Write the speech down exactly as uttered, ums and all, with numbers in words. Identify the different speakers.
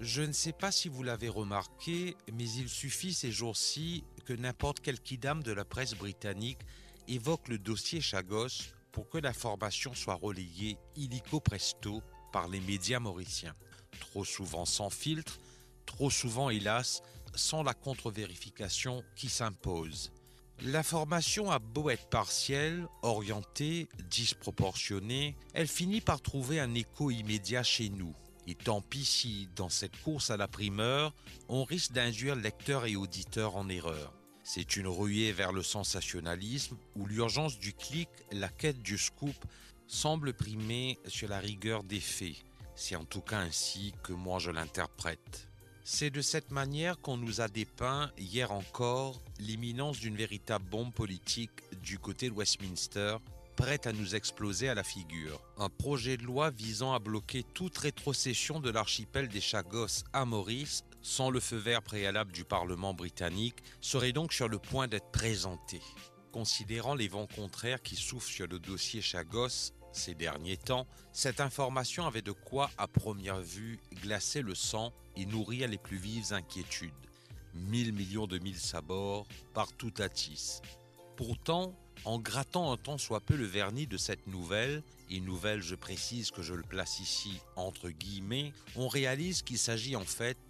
Speaker 1: Je ne sais pas si vous l'avez remarqué, mais il suffit ces jours-ci que n'importe quel kidam de la presse britannique évoque le dossier Chagos pour que l'information soit relayée illico presto par les médias mauriciens. Trop souvent sans filtre, trop souvent hélas sans la contre-vérification qui s'impose. L'information a beau être partielle, orientée, disproportionnée, elle finit par trouver un écho immédiat chez nous. Et tant pis si, dans cette course à la primeur, on risque d'induire lecteurs et auditeurs en erreur. C'est une ruée vers le sensationnalisme où l'urgence du clic, la quête du scoop, semble primer sur la rigueur des faits. C'est en tout cas ainsi que moi je l'interprète. C'est de cette manière qu'on nous a dépeint, hier encore, l'imminence d'une véritable bombe politique du côté de Westminster, prête à nous exploser à la figure. Un projet de loi visant à bloquer toute rétrocession de l'archipel des Chagos à Maurice, sans le feu vert préalable du Parlement britannique, serait donc sur le point d'être présenté. Considérant les vents contraires qui soufflent sur le dossier Chagos ces derniers temps, cette information avait de quoi, à première vue, glacer le sang et nourrir les plus vives inquiétudes. Mille millions de mille sabords, partout à tisse. Pourtant, en grattant un tant soit peu le vernis de cette nouvelle, et nouvelle je précise que je le place ici entre guillemets, on réalise qu'il s'agit en fait